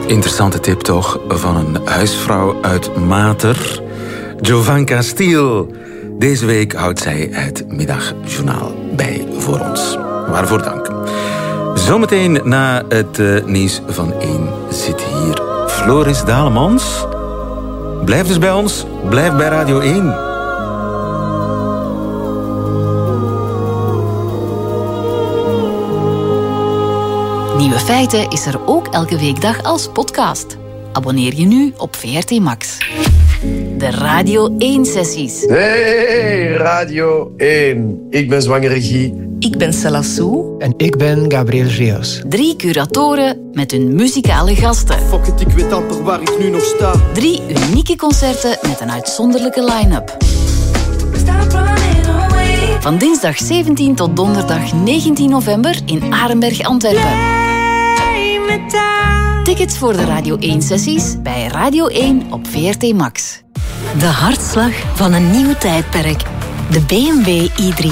Interessante tip toch van een huisvrouw uit Mater, Jovanka Stiel. Deze week houdt zij het middagjournaal bij voor ons. Waarvoor dank. Zometeen na het nieuws van 1 zit hier Floris Dalemans. Blijf dus bij ons, blijf bij Radio 1. Nieuwe Feiten is er ook elke weekdag als podcast. Abonneer je nu op VRT Max. De Radio 1-sessies. Hey, Radio 1. Ik ben Zwangere Guy. Ik ben Stella Sou. En ik ben Gabriel Rios. 3 curatoren met hun muzikale gasten. Fuck it, ik weet amper waar ik nu nog sta. 3 unieke concerten met een uitzonderlijke line-up. Van dinsdag 17 tot donderdag 19 november in Arenberg, Antwerpen. Tickets voor de Radio 1-sessies bij Radio 1 op VRT Max. De hartslag van een nieuw tijdperk. De BMW i3.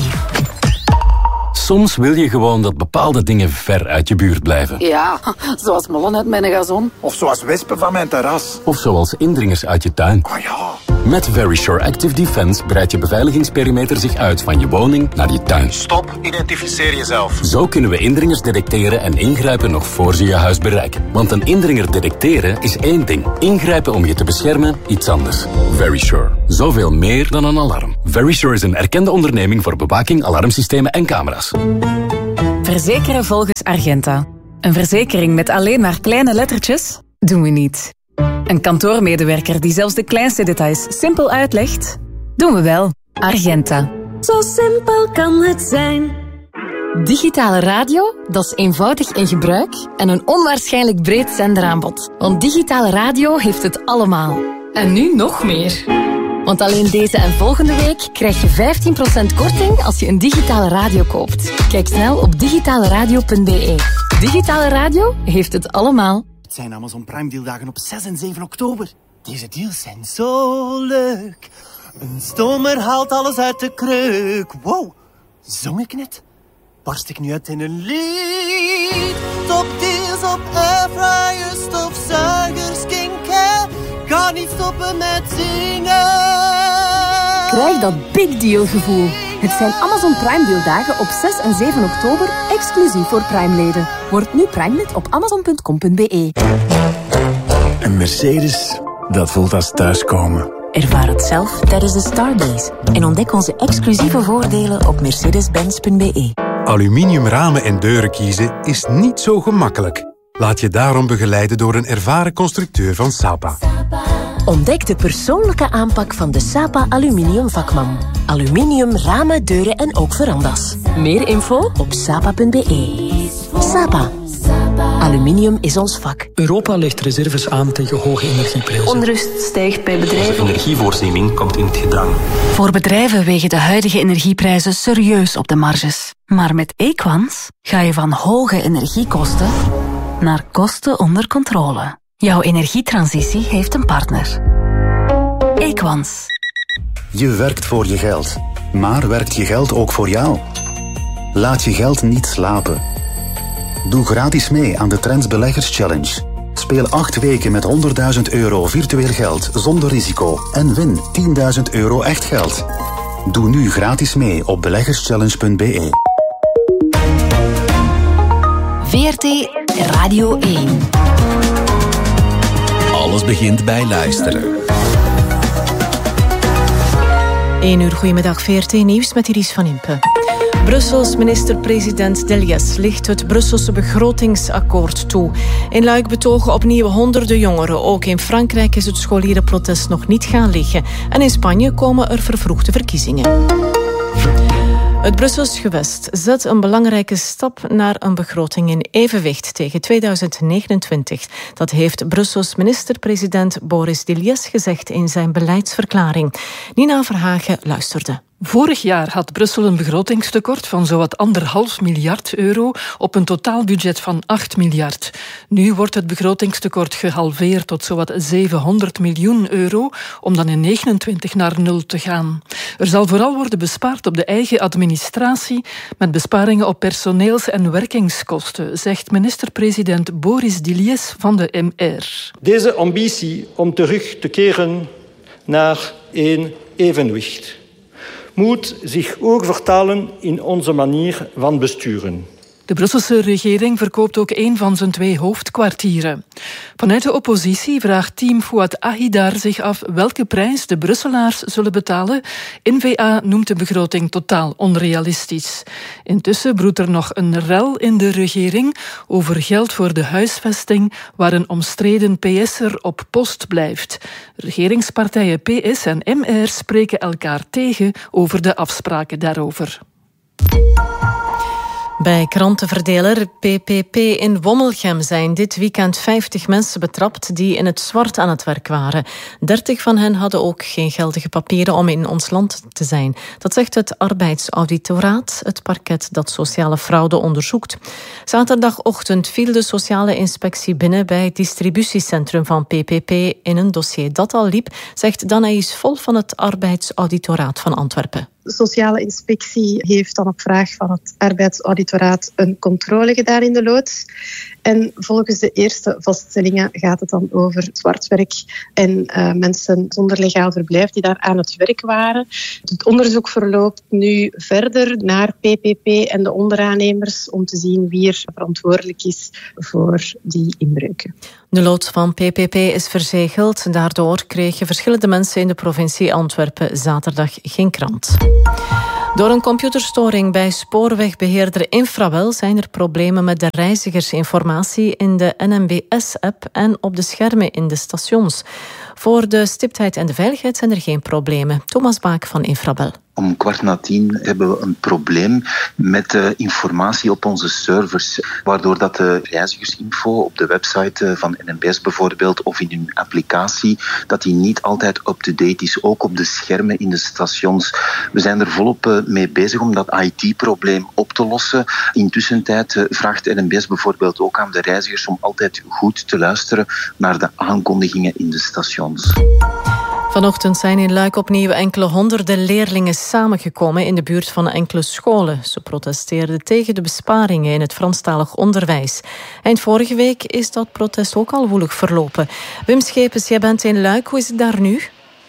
Soms wil je gewoon dat bepaalde dingen ver uit je buurt blijven. Ja, zoals mollen uit mijn gazon. Of zoals wespen van mijn terras. Of zoals indringers uit je tuin. Oh ja. Met Verisure Active Defense breidt je beveiligingsperimeter zich uit van je woning naar je tuin. Stop, identificeer jezelf. Zo kunnen we indringers detecteren en ingrijpen nog voor ze je huis bereiken. Want een indringer detecteren is één ding. Ingrijpen om je te beschermen, iets anders. Verisure. Zoveel meer dan een alarm. Verisure is een erkende onderneming voor bewaking, alarmsystemen en camera's. Verzekeren volgens Argenta. Een verzekering met alleen maar kleine lettertjes? Doen we niet. Een kantoormedewerker die zelfs de kleinste details simpel uitlegt? Doen we wel. Argenta. Zo simpel kan het zijn. Digitale radio, dat is eenvoudig in gebruik en een onwaarschijnlijk breed zenderaanbod. Want digitale radio heeft het allemaal. En nu nog meer. Want alleen deze en volgende week krijg je 15% korting als je een digitale radio koopt. Kijk snel op digitaleradio.be. Digitale radio heeft het allemaal. Het zijn Amazon Prime dealdagen op 6 en 7 oktober. Deze deals zijn zo leuk. Een stomer haalt alles uit de kreuk. Wow, zong ik net? Barst ik nu uit in een lied? Top deals op airfryers, stofzuigers, skincare. Ga niet stoppen met zingen. Krijg dat big deal gevoel. Het zijn Amazon Prime dealdagen op 6 en 7 oktober, exclusief voor Prime-leden. Word nu Prime-lid op amazon.com.be. Een Mercedes, dat voelt als thuiskomen. Ervaar het zelf tijdens de Stardays. En ontdek onze exclusieve voordelen op mercedes-benz.be. Aluminium ramen en deuren kiezen is niet zo gemakkelijk. Laat je daarom begeleiden door een ervaren constructeur van Sapa. Ontdek de persoonlijke aanpak van de Sapa Aluminium vakman. Aluminium, ramen, deuren en ook verandas. Meer info op sapa.be. Sapa. Aluminium is ons vak. Europa legt reserves aan tegen hoge energieprijzen. Onrust stijgt bij bedrijven. Onze energievoorziening komt in het gedrang. Voor bedrijven wegen de huidige energieprijzen serieus op de marges. Maar met Equans ga je van hoge energiekosten naar kosten onder controle. Jouw energietransitie heeft een partner. Equans. Je werkt voor je geld. Maar werkt je geld ook voor jou? Laat je geld niet slapen. Doe gratis mee aan de Trends Beleggers Challenge. Speel 8 weken met €100.000 virtueel geld zonder risico en win €10.000 echt geld. Doe nu gratis mee op beleggerschallenge.be. VRT Radio 1. Alles begint bij luisteren. 1 uur, goedemiddag, VRT Nieuws met Iris van Impe. Brussels minister-president Deliès ligt het Brusselse begrotingsakkoord toe. In Luik betogen opnieuw honderden jongeren. Ook in Frankrijk is het scholierenprotest nog niet gaan liggen. En in Spanje komen er vervroegde verkiezingen. Het Brussels gewest zet een belangrijke stap naar een begroting in evenwicht tegen 2029. Dat heeft Brussels minister-president Boris Deliès gezegd in zijn beleidsverklaring. Nina Verhagen luisterde. Vorig jaar had Brussel een begrotingstekort van zowat €1,5 miljard op een totaalbudget van 8 miljard. Nu wordt het begrotingstekort gehalveerd tot zowat €700 miljoen, om dan in 29 naar 0 te gaan. Er zal vooral worden bespaard op de eigen administratie, met besparingen op personeels- en werkingskosten, zegt minister-president Boris Dilies van de MR. Deze ambitie om terug te keren naar een evenwicht moet zich ook vertalen in onze manier van besturen. De Brusselse regering verkoopt ook een van zijn 2 hoofdkwartieren. Vanuit de oppositie vraagt team Fouad Ahidar zich af welke prijs de Brusselaars zullen betalen. N-VA noemt de begroting totaal onrealistisch. Intussen broedt er nog een rel in de regering over geld voor de huisvesting, waar een omstreden PS'er op post blijft. Regeringspartijen PS en MR spreken elkaar tegen over de afspraken daarover. Bij krantenverdeler PPP in Wommelgem zijn dit weekend 50 mensen betrapt die in het zwart aan het werk waren. 30 van hen hadden ook geen geldige papieren om in ons land te zijn. Dat zegt het Arbeidsauditoraat, het parket dat sociale fraude onderzoekt. Zaterdagochtend viel de sociale inspectie binnen bij het distributiecentrum van PPP in een dossier dat al liep, zegt Danaïs Vol van het Arbeidsauditoraat van Antwerpen. De sociale inspectie heeft dan op vraag van het arbeidsauditoraat een controle gedaan in de loods. En volgens de eerste vaststellingen gaat het dan over zwartwerk en mensen zonder legaal verblijf die daar aan het werk waren. Het onderzoek verloopt nu verder naar PPP en de onderaannemers om te zien wie er verantwoordelijk is voor die inbreuken. De loods van PPP is verzegeld. Daardoor kregen verschillende mensen in de provincie Antwerpen zaterdag geen krant. Door een computerstoring bij spoorwegbeheerder Infrawel zijn er problemen met de reizigersinformatie in de NMBS-app en op de schermen in de stations. Voor de stiptheid en de veiligheid zijn er geen problemen. Thomas Baak van Infrawel. Om 9:15 hebben we een probleem met de informatie op onze servers, waardoor dat de reizigersinfo op de website van NMBS bijvoorbeeld of in hun applicatie, dat die niet altijd up-to-date is, ook op de schermen in de stations. We zijn er volop mee bezig om dat IT-probleem op te lossen. Intussen vraagt NMBS bijvoorbeeld ook aan de reizigers om altijd goed te luisteren naar de aankondigingen in de stations. Vanochtend zijn in Luik opnieuw enkele honderden leerlingen samengekomen in de buurt van enkele scholen. Ze protesteerden tegen de besparingen in het Franstalig onderwijs. Eind vorige week is dat protest ook al woelig verlopen. Wim Schepens, jij bent in Luik. Hoe is het daar nu?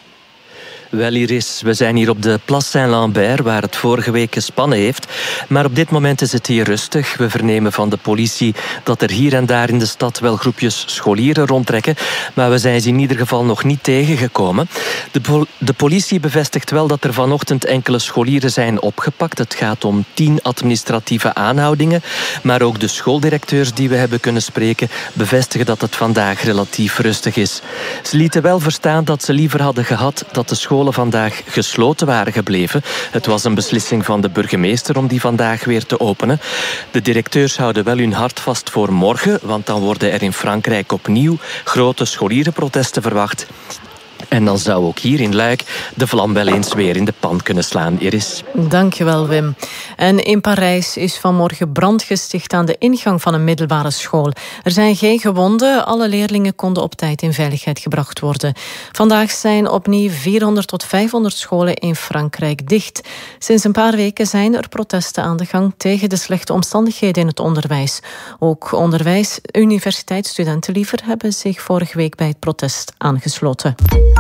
Wel, Iris, we zijn hier op de Place Saint-Lambert, waar het vorige week gespannen heeft. Maar op dit moment is het hier rustig. We vernemen van de politie dat er hier en daar in de stad wel groepjes scholieren rondtrekken. Maar we zijn ze in ieder geval nog niet tegengekomen. De politie bevestigt wel dat er vanochtend enkele scholieren zijn opgepakt. Het gaat om 10 administratieve aanhoudingen. Maar ook de schooldirecteurs die we hebben kunnen spreken bevestigen dat het vandaag relatief rustig is. Ze lieten wel verstaan dat ze liever hadden gehad dat de scholen vandaag gesloten waren gebleven. Het was een beslissing van de burgemeester om die vandaag weer te openen. De directeurs houden wel hun hart vast voor morgen, want dan worden er in Frankrijk opnieuw grote scholierenprotesten verwacht. En dan zou ook hier in Luik de vlam wel eens weer in de pan kunnen slaan, Iris. Dankjewel, Wim. En in Parijs is vanmorgen brand gesticht aan de ingang van een middelbare school. Er zijn geen gewonden. Alle leerlingen konden op tijd in veiligheid gebracht worden. Vandaag zijn opnieuw 400 tot 500 scholen in Frankrijk dicht. Sinds een paar weken zijn er protesten aan de gang tegen de slechte omstandigheden in het onderwijs. Ook universiteitsstudenten liever hebben zich vorige week bij het protest aangesloten.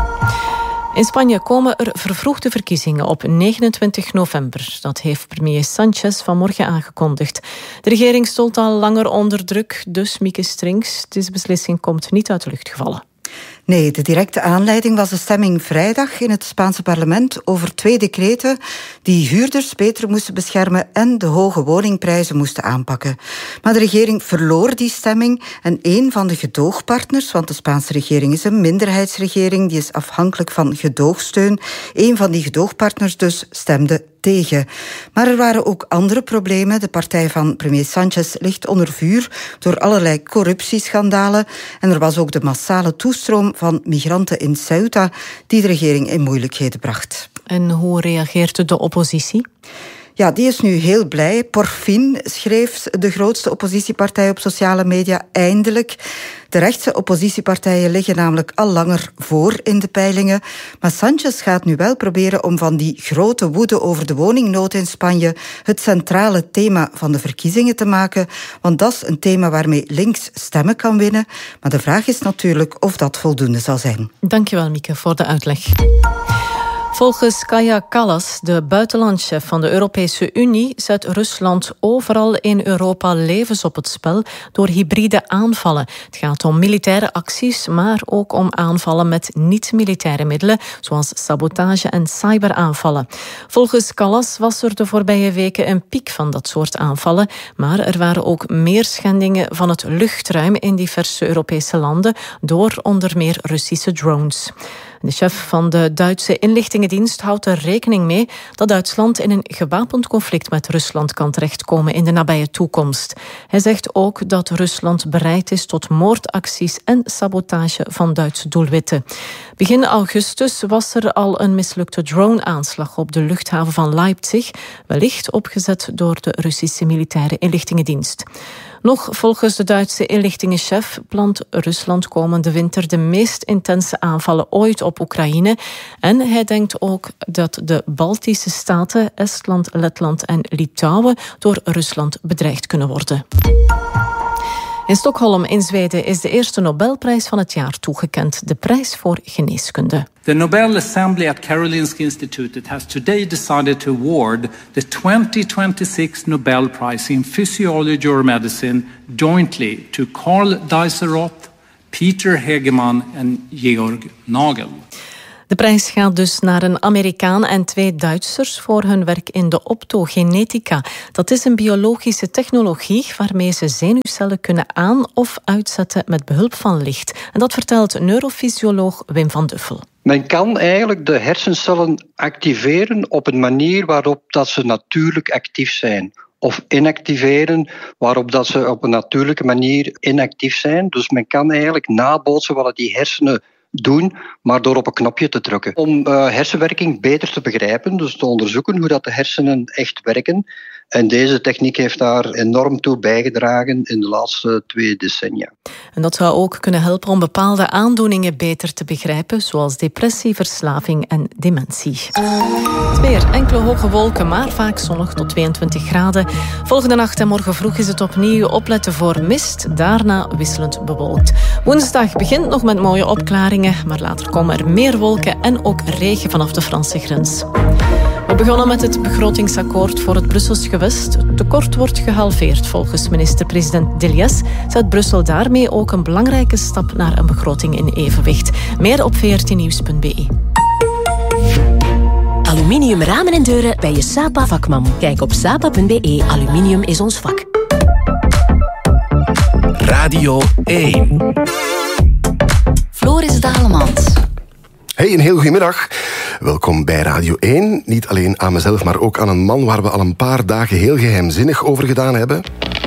In Spanje komen er vervroegde verkiezingen op 29 november. Dat heeft premier Sánchez vanmorgen aangekondigd. De regering stond al langer onder druk, dus Mieke Strings, deze beslissing komt niet uit de lucht gevallen. Nee, de directe aanleiding was de stemming vrijdag in het Spaanse parlement over 2 decreten die huurders beter moesten beschermen en de hoge woningprijzen moesten aanpakken. Maar de regering verloor die stemming en een van de gedoogpartners, want de Spaanse regering is een minderheidsregering, die is afhankelijk van gedoogsteun, een van die gedoogpartners dus stemde tegen. Maar er waren ook andere problemen. De partij van premier Sánchez ligt onder vuur door allerlei corruptieschandalen. En er was ook de massale toestroom van migranten in Ceuta die de regering in moeilijkheden bracht. En hoe reageert de oppositie? Ja, die is nu heel blij. Porfin schreef de grootste oppositiepartij op sociale media eindelijk. De rechtse oppositiepartijen liggen namelijk al langer voor in de peilingen. Maar Sánchez gaat nu wel proberen om van die grote woede over de woningnood in Spanje het centrale thema van de verkiezingen te maken. Want dat is een thema waarmee links stemmen kan winnen. Maar de vraag is natuurlijk of dat voldoende zal zijn. Dankjewel, Mieke, voor de uitleg. Volgens Kaja Kallas, de buitenlandchef van de Europese Unie, zet Rusland overal in Europa levens op het spel door hybride aanvallen. Het gaat om militaire acties, maar ook om aanvallen met niet-militaire middelen, zoals sabotage en cyberaanvallen. Volgens Kallas was er de voorbije weken een piek van dat soort aanvallen, maar er waren ook meer schendingen van het luchtruim in diverse Europese landen door onder meer Russische drones. De chef van de Duitse inlichtingendienst houdt er rekening mee dat Duitsland in een gewapend conflict met Rusland kan terechtkomen in de nabije toekomst. Hij zegt ook dat Rusland bereid is tot moordacties en sabotage van Duitse doelwitten. Begin augustus was er al een mislukte drone-aanslag op de luchthaven van Leipzig, wellicht opgezet door de Russische militaire inlichtingendienst. Nog volgens de Duitse inlichtingenchef plant Rusland komende winter de meest intense aanvallen ooit op Oekraïne. En hij denkt ook dat de Baltische staten, Estland, Letland en Litouwen door Rusland bedreigd kunnen worden. In Stockholm in Zweden is de eerste Nobelprijs van het jaar toegekend, de prijs voor geneeskunde. The Nobel Assembly at Karolinska Institutet has today decided to award the 2026 Nobel Prize in Physiology or Medicine jointly to Karl Dijsselroth, Peter Hegeman en Georg Nagel. De prijs gaat dus naar een Amerikaan en 2 Duitsers voor hun werk in de optogenetica. Dat is een biologische technologie waarmee ze zenuwcellen kunnen aan- of uitzetten met behulp van licht. En dat vertelt neurofysioloog Wim van Duffel. Men kan eigenlijk de hersencellen activeren op een manier waarop dat ze natuurlijk actief zijn. Of inactiveren waarop dat ze op een natuurlijke manier inactief zijn. Dus men kan eigenlijk nabootsen wat die hersenen doen, maar door op een knopje te drukken. Om hersenwerking beter te begrijpen, dus te onderzoeken hoe dat de hersenen echt werken. En deze techniek heeft daar enorm toe bijgedragen in de laatste 2 decennia. En dat zou ook kunnen helpen om bepaalde aandoeningen beter te begrijpen, zoals depressie, verslaving en dementie. Het weer, enkele hoge wolken, maar vaak zonnig tot 22 graden. Volgende nacht en morgen vroeg is het opnieuw opletten voor mist, daarna wisselend bewolkt. Woensdag begint nog met mooie opklaringen, maar later komen er meer wolken en ook regen vanaf de Franse grens. We begonnen met het begrotingsakkoord voor het Brussels gewest. Het tekort wordt gehalveerd volgens minister-president Deliès. Zet Brussel daarmee ook een belangrijke stap naar een begroting in evenwicht. Meer op vrtnieuws.be. Aluminium ramen en deuren bij je Sapa vakman. Kijk op sapa.be. Aluminium is ons vak. Radio 1. Floris Dalemans. Hey, een heel goedemiddag. Welkom bij Radio 1. Niet alleen aan mezelf, maar ook aan een man waar we al een paar dagen heel geheimzinnig over gedaan hebben.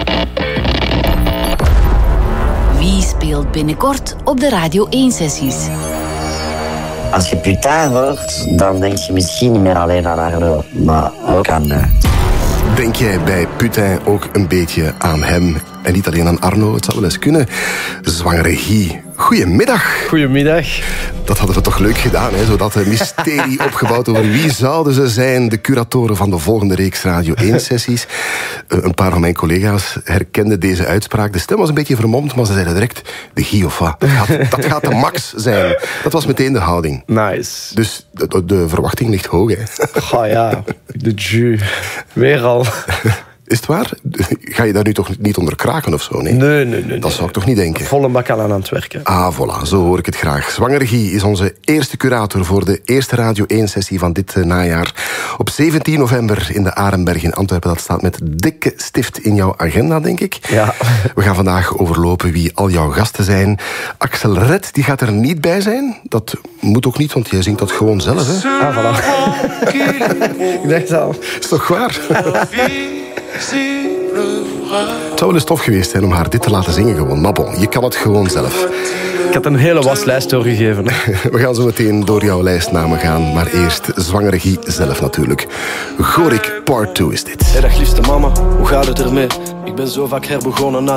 Wie speelt binnenkort op de Radio 1-sessies? Als je Putain hoort, dan denk je misschien niet meer alleen aan Arno, maar ook aan... Denk jij bij Putain ook een beetje aan hem? En niet alleen aan Arno, het zou wel eens kunnen. Zwangere Guy, goedemiddag. Goedemiddag. Dat hadden we toch leuk gedaan, hè? Zodat een mysterie opgebouwd over wie zouden ze zijn, de curatoren van de volgende reeks Radio 1-sessies. Een paar van mijn collega's herkenden deze uitspraak. De stem was een beetje vermomd, maar ze zeiden direct de Guy of wat. Dat gaat de max zijn. Dat was meteen de houding. Nice. Dus de verwachting ligt hoog, hè? Oh ja, de Jew. Weer al. Is het waar? Ga je daar nu toch niet onder kraken of zo? Nee. Dat zou ik toch niet denken? Volle bak aan het werken. Ah, voilà, zo hoor ik het graag. Zwangere Guy is onze eerste curator voor de eerste Radio 1-sessie van dit najaar. Op 17 november in de Arenberg in Antwerpen. Dat staat met dikke stift in jouw agenda, denk ik. Ja. We gaan vandaag overlopen wie al jouw gasten zijn. Axel Red, die gaat er niet bij zijn. Dat moet ook niet, want jij zingt dat gewoon zelf, hè? Ah, voilà. Ik dacht al. Is toch waar? Het zou wel eens tof geweest zijn om haar dit te laten zingen gewoon. Maar bon, je kan het gewoon zelf. Ik had een hele waslijst doorgegeven. We gaan zo meteen door jouw lijstnamen gaan. Maar eerst zwangere Guy zelf natuurlijk. Gorik Part 2 is dit. Hey, dag liefste mama, hoe gaat het ermee? Ik ben zo vaak herbegonnen aan